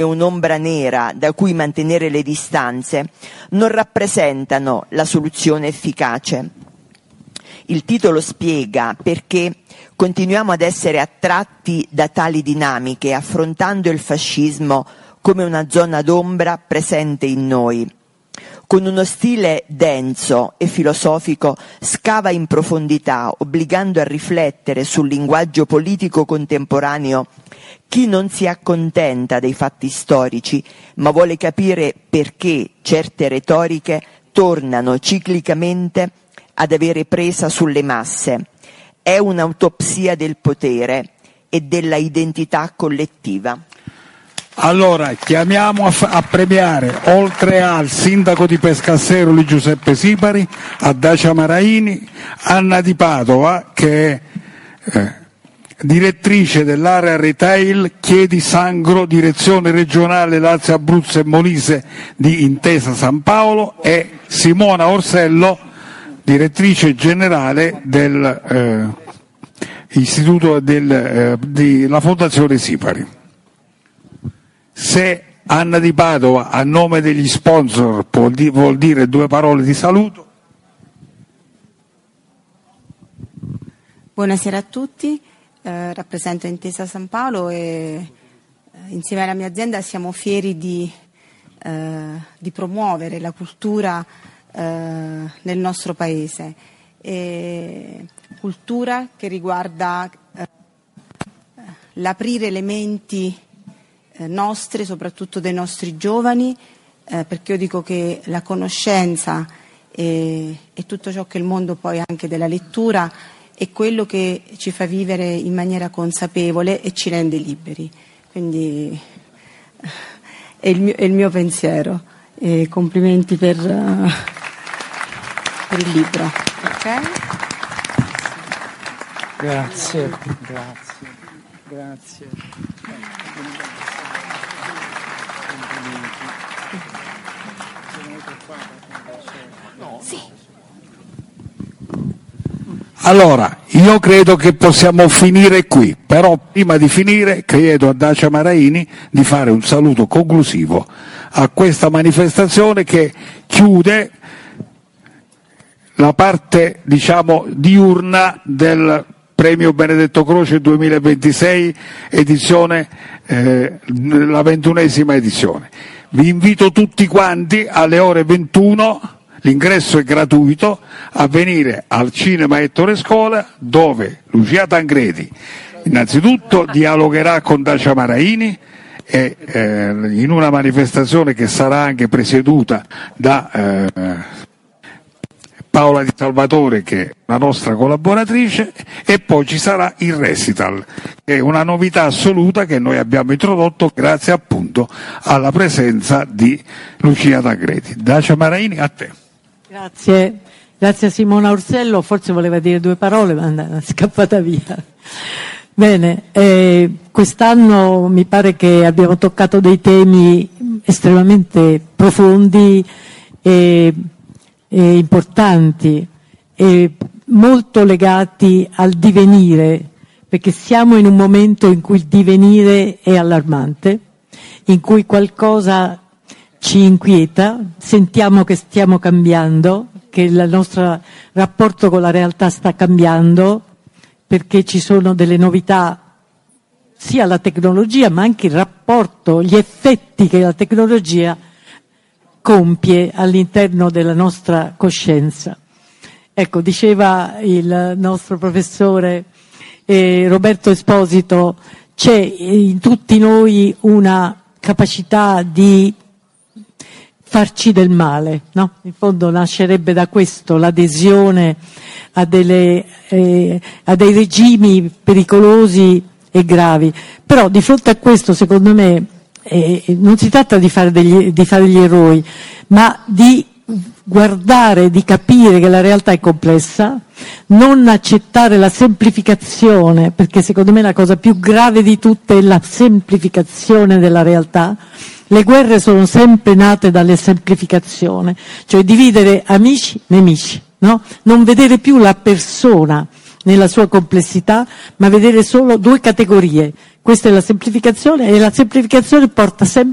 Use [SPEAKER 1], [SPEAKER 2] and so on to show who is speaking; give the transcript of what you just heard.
[SPEAKER 1] un'ombra nera da cui mantenere le distanze, non rappresentano la soluzione efficace. Il titolo spiega perché continuiamo ad essere attratti da tali dinamiche, affrontando il fascismo come una zona d'ombra presente in noi. Con uno stile denso e filosofico scava in profondità, obbligando a riflettere sul linguaggio politico contemporaneo chi non si accontenta dei fatti storici, ma vuole capire perché certe retoriche tornano ciclicamente ad avere presa sulle masse. È un'autopsia del potere e della identità collettiva.
[SPEAKER 2] Allora, chiamiamo a premiare, oltre al sindaco di Pescasseroli Giuseppe Sipari, a Dacia Maraini, Anna Di Padova, che è direttrice dell'area retail Chiedi Sangro, direzione regionale Lazio, Abruzzo e Molise di Intesa San Paolo, e Simona Orsello, direttrice generale del istituto della Fondazione Sipari. Se Anna Di Padova, a nome degli sponsor, vuol dire due parole di saluto.
[SPEAKER 3] Buonasera a tutti, rappresento Intesa San Paolo e insieme alla mia azienda siamo fieri di promuovere la cultura nel nostro paese, cultura che riguarda l'aprire le menti nostre, soprattutto dei nostri giovani, perché io dico che la conoscenza e tutto ciò che è il mondo poi anche della lettura è quello che ci fa vivere in maniera consapevole e ci rende liberi. Quindi è il mio pensiero. E complimenti per il libro. Okay?
[SPEAKER 4] Grazie.
[SPEAKER 3] Sì.
[SPEAKER 2] Allora, io credo che possiamo finire qui, però prima di finire chiedo a Dacia Maraini di fare un saluto conclusivo a questa manifestazione che chiude la parte, diciamo, diurna del Premio Benedetto Croce 2026, edizione, la 21ª edizione. Vi invito tutti quanti alle ore 21, l'ingresso è gratuito, a venire al Cinema Ettore Scola, dove Lucia Tancredi innanzitutto dialogherà con Dacia Maraini e in una manifestazione che sarà anche presieduta da Paola Di Salvatore, che è la nostra collaboratrice, e poi ci sarà il recital, che è una novità assoluta che noi abbiamo introdotto grazie appunto alla presenza di Lucia Tancredi. Dacia Maraini, a te.
[SPEAKER 5] Grazie a Simona Orsello, forse voleva dire due parole ma è scappata via. Bene, quest'anno mi pare che abbiamo toccato dei temi estremamente profondi e importanti e molto legati al divenire, perché siamo in un momento in cui il divenire è allarmante, in cui qualcosa ci inquieta, sentiamo che stiamo cambiando, che il nostro rapporto con la realtà sta cambiando, perché ci sono delle novità, sia la tecnologia ma anche il rapporto, gli effetti che la tecnologia compie all'interno della nostra coscienza. Ecco, diceva il nostro professore Roberto Esposito, c'è in tutti noi una capacità di farci del male, no? In fondo nascerebbe da questo l'adesione a dei regimi pericolosi e gravi. Però di fronte a questo, secondo me, non si tratta di fare gli eroi, ma di guardare, di capire che la realtà è complessa, non accettare la semplificazione, perché secondo me la cosa più grave di tutte è la semplificazione della realtà. Le guerre sono sempre nate dalle semplificazioni, cioè dividere amici, nemici, no? Non vedere più la persona nella sua complessità, ma vedere solo due categorie. Questa è la semplificazione, e la semplificazione porta sempre